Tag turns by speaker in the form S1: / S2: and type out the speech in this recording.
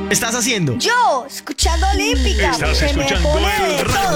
S1: estás haciendo?
S2: Yo, escuchando Olímpica.
S3: Estás
S2: que me
S3: escuchando
S2: pone
S3: el
S2: de todo.